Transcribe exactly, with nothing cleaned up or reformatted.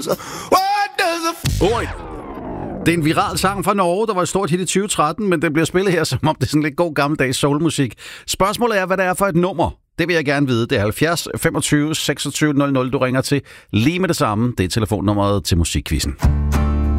Oi. Det er en viral sang fra Norge, der var et stort hit i tyve tretten, men den bliver spillet her, som om det er sådan lidt god gammeldags soulmusik. Spørgsmålet er, hvad det er for et nummer. Det vil jeg gerne vide. Det er halvfjerds femogtyve seksogtyve nul nul, du ringer til lige med det samme. Det er telefonnummeret til Musikquizzen.